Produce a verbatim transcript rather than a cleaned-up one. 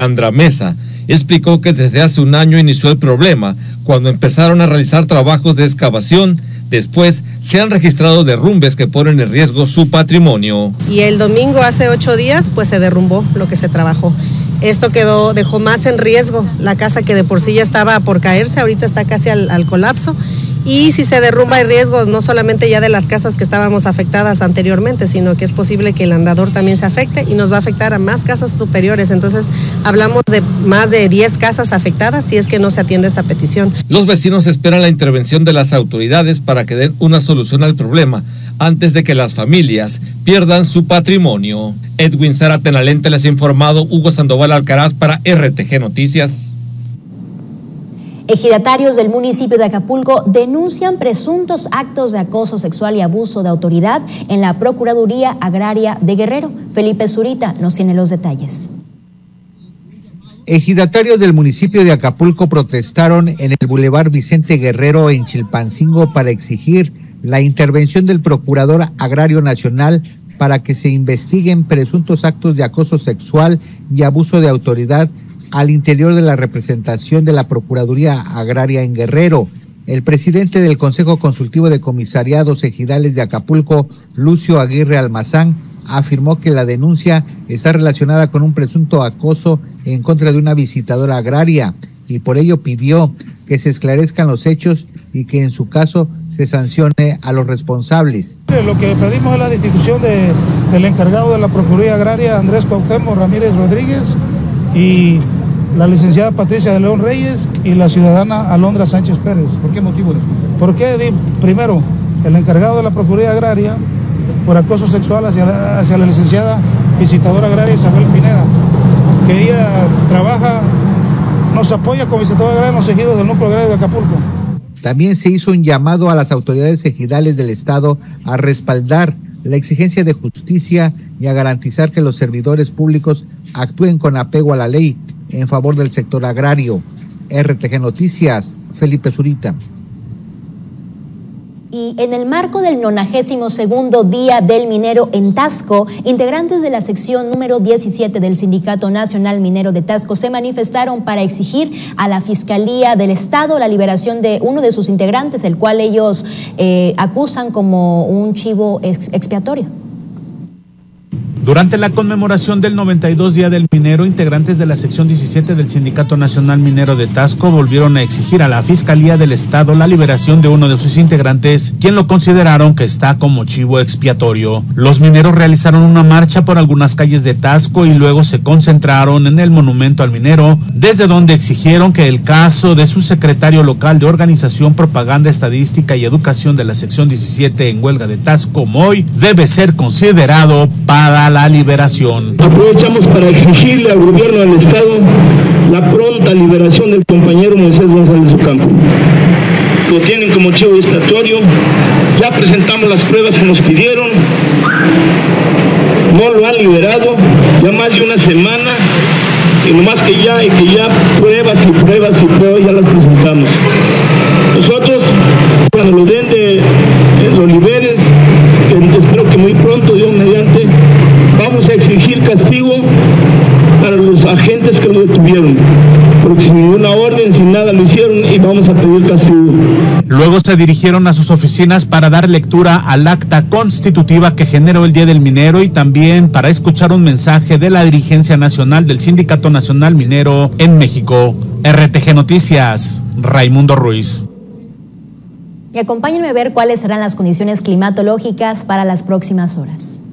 Alejandra Mesa, explicó que desde hace un año inició el problema, cuando empezaron a realizar trabajos de excavación. Después se han registrado derrumbes que ponen en riesgo su patrimonio. Y el domingo, hace ocho días, pues se derrumbó lo que se trabajó. Esto quedó, dejó más en riesgo la casa, que de por sí ya estaba por caerse, ahorita está casi al, al colapso. Y si se derrumba hay riesgo no solamente ya de las casas que estábamos afectadas anteriormente, sino que es posible que el andador también se afecte y nos va a afectar a más casas superiores. Entonces hablamos de más de diez casas afectadas si es que no se atiende esta petición. Los vecinos esperan la intervención de las autoridades para que den una solución al problema antes de que las familias pierdan su patrimonio. Edwin Zárate, Tenalente, les ha informado. Hugo Sandoval Alcaraz para R T G Noticias. Ejidatarios del municipio de Acapulco denuncian presuntos actos de acoso sexual y abuso de autoridad en la Procuraduría Agraria de Guerrero. Felipe Zurita nos tiene los detalles. Ejidatarios del municipio de Acapulco protestaron en el Boulevard Vicente Guerrero en Chilpancingo para exigir la intervención del Procurador Agrario Nacional para que se investiguen presuntos actos de acoso sexual y abuso de autoridad al interior de la representación de la Procuraduría Agraria en Guerrero. El presidente del Consejo Consultivo de Comisariados Ejidales de Acapulco, Lucio Aguirre Almazán, afirmó que la denuncia está relacionada con un presunto acoso en contra de una visitadora agraria y por ello pidió que se esclarezcan los hechos y que en su caso se sancione a los responsables. Lo que pedimos es la destitución de, del encargado de la Procuraduría Agraria, Andrés Cuauhtémoc Ramírez Rodríguez, y la licenciada Patricia de León Reyes y la ciudadana Alondra Sánchez Pérez. ¿Por qué motivo? Porque, primero, el encargado de la Procuraduría Agraria por acoso sexual hacia la, hacia la licenciada visitadora agraria Isabel Pineda, que ella trabaja, nos apoya como visitadora agraria en los ejidos del núcleo agrario de Acapulco. También se hizo un llamado a las autoridades ejidales del estado a respaldar la exigencia de justicia y a garantizar que los servidores públicos actúen con apego a la ley en favor del sector agrario. R T G Noticias, Felipe Zurita. Y en el marco del nonagésimo segundo Día del Minero en Taxco, integrantes de la sección número diecisiete del Sindicato Nacional Minero de Taxco se manifestaron para exigir a la Fiscalía del Estado la liberación de uno de sus integrantes, el cual ellos eh, acusan como un chivo ex expiatorio. Durante la conmemoración del noventa y dos Día del Minero, integrantes de la sección diecisiete del Sindicato Nacional Minero de Taxco volvieron a exigir a la Fiscalía del Estado la liberación de uno de sus integrantes, quien lo consideraron que está como chivo expiatorio. Los mineros realizaron una marcha por algunas calles de Taxco y luego se concentraron en el monumento al minero, desde donde exigieron que el caso de su secretario local de Organización, Propaganda, Estadística y Educación de la sección diecisiete en huelga de Taxco, Moy, debe ser considerado para la la liberación. Aprovechamos para exigirle al gobierno del estado la pronta liberación del compañero Moisés González Ocampo. Lo tienen como chivo expiatorio, ya presentamos las pruebas que nos pidieron, no lo han liberado, ya más de una semana, y nomás que ya, y que ya pruebas y pruebas y pruebas ya las presentamos. Nosotros, cuando lo den de, lo liberes, espero que muy pronto, Dios mediante, vamos a exigir castigo para los agentes que lo detuvieron, porque sin ninguna orden, sin nada lo hicieron y vamos a pedir castigo. Luego se dirigieron a sus oficinas para dar lectura al acta constitutiva que generó el Día del Minero y también para escuchar un mensaje de la dirigencia nacional del Sindicato Nacional Minero en México. R T G Noticias, Raimundo Ruiz. Y acompáñenme a ver cuáles serán las condiciones climatológicas para las próximas horas.